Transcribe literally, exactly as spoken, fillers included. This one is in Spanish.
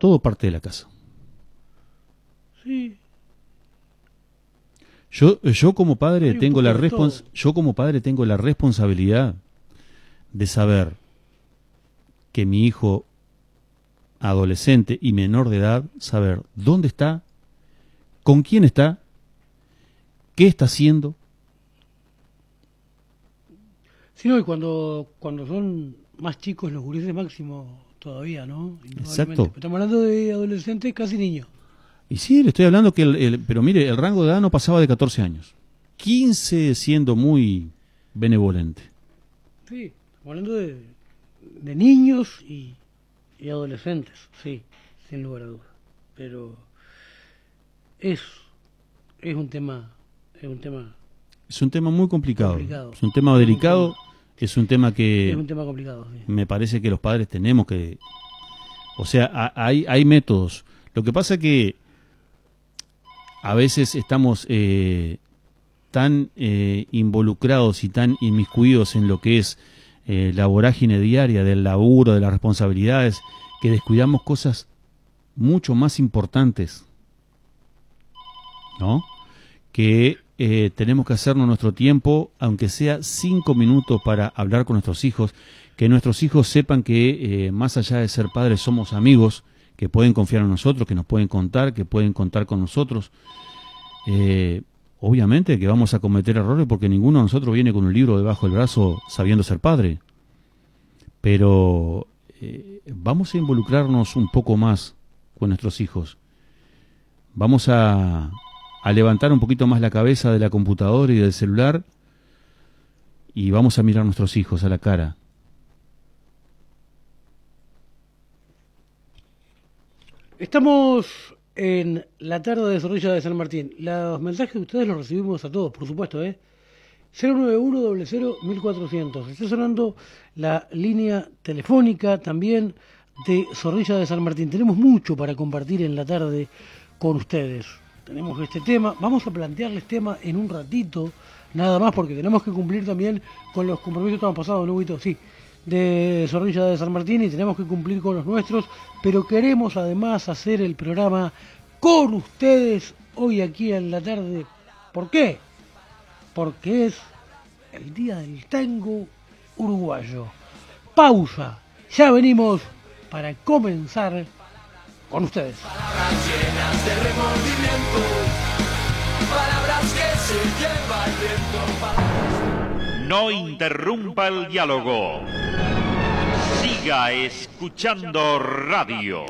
todo parte de la casa. Sí. Yo, yo como padre Hay un tengo poco la de respons todo. yo como padre tengo la responsabilidad de saber que mi hijo adolescente y menor de edad, saber dónde está, con quién está, qué está haciendo. Sí, no, y cuando, cuando son más chicos los gurises máximo todavía, ¿no? Exacto. Estamos hablando de adolescentes casi niños. Y sí, le estoy hablando que, el, el- pero mire, el rango de edad no pasaba de catorce años. quince siendo muy benevolente. Sí, estamos hablando de, de niños y, y adolescentes, sí, sin lugar a dudas. Pero es, es un tema, es un tema, Es un tema muy complicado. Complicado. Es un tema Es un delicado. tema- Es un tema que es un tema complicado. Sí. me parece que los padres tenemos que... O sea, a- hay, hay métodos. Lo que pasa que a veces estamos eh, tan eh, involucrados y tan inmiscuidos en lo que es eh, la vorágine diaria del laburo, de las responsabilidades, que descuidamos cosas mucho más importantes, ¿no? Que eh, tenemos que hacernos nuestro tiempo, aunque sea cinco minutos para hablar con nuestros hijos, que nuestros hijos sepan que eh, más allá de ser padres somos amigos, que pueden confiar en nosotros, que nos pueden contar, que pueden contar con nosotros. Eh, obviamente que vamos a cometer errores porque ninguno de nosotros viene con un libro debajo del brazo sabiendo ser padre, pero eh, vamos a involucrarnos un poco más con nuestros hijos. Vamos a, a levantar un poquito más la cabeza de la computadora y del celular y vamos a mirar a nuestros hijos a la cara. Estamos en la tarde de Zorrilla de San Martín. Los mensajes de ustedes los recibimos a todos, por supuesto, ¿eh? cero nueve uno cero cero mil cuatrocientos. Está sonando la línea telefónica también de Zorrilla de San Martín. Tenemos mucho para compartir en la tarde con ustedes. Tenemos este tema. Vamos a plantearles tema en un ratito, nada más, porque tenemos que cumplir también con los compromisos que estamos pasados, ¿no, Huguito? Sí, de Zorrilla de San Martín, y tenemos que cumplir con los nuestros, pero queremos además hacer el programa con ustedes hoy aquí en la tarde. ¿Por qué? Porque es el día del tango uruguayo. Pausa, ya venimos para comenzar con ustedes. Palabras llenas de remordimiento, palabras que se lleva el viento. No interrumpa el diálogo. Siga escuchando radio.